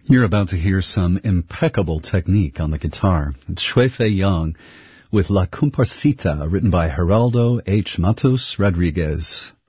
You're about to hear some impeccable technique on the guitar. It's Xue Fei Yang with La Comparsita, written by Geraldo H. Matos Rodriguez.